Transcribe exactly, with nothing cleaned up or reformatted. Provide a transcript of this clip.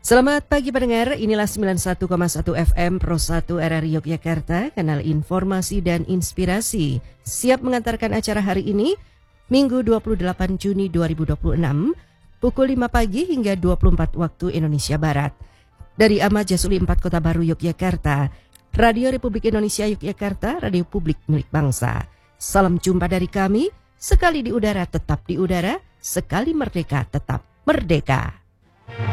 Selamat pagi pendengar, inilah sembilan puluh satu koma satu F M Pro satu R R I Yogyakarta, kanal informasi dan inspirasi. Siap mengantarkan acara hari ini, Minggu dua puluh delapan Juni dua ribu dua puluh enam, pukul lima pagi hingga dua puluh empat waktu Indonesia Barat. Dari Ahmad Jasuli empat Kota Baru Yogyakarta, Radio Republik Indonesia Yogyakarta, radio publik milik bangsa. Salam jumpa dari kami, sekali di udara tetap di udara, sekali merdeka tetap merdeka.